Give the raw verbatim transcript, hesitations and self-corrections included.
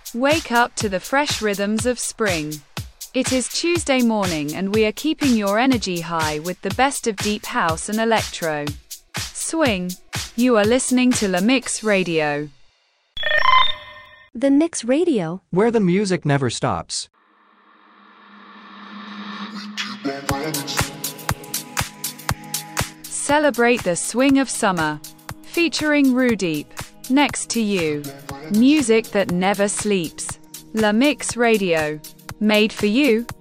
Wake up to the fresh rhythms of spring. It is Tuesday morning and we are keeping your energy high with the best of deep house and electro. Swing. You are listening to La Mix Radio. The Mix Radio, where the music never stops. Celebrate the swing of summer. Featuring Rudeep. Next to you. Music that never sleeps. La Mix Radio. Made for you,